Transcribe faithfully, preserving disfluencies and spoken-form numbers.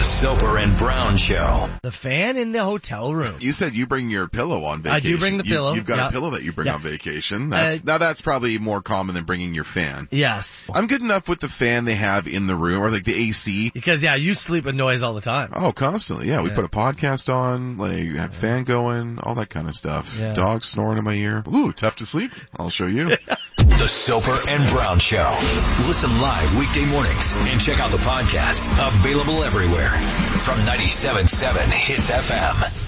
The Soper and Brown Show. The fan in the hotel room. You said you bring your pillow on vacation. I do bring the you, pillow. You've got yeah. a pillow that you bring yeah. on vacation. That's, uh, now that's probably more common than bringing your fan. Yes. I'm good enough with the fan they have in the room, or like the A C. Because, yeah, you sleep with noise all the time. Oh, constantly. Yeah, we Yeah. put a podcast on, like, have fan going, all that kind of stuff. Yeah. Dogs snoring in my ear. Ooh, tough to sleep. I'll show you. The Soper and Brown Show. Listen live weekday mornings and check out the podcast. Available everywhere from ninety-seven point seven Hits F M.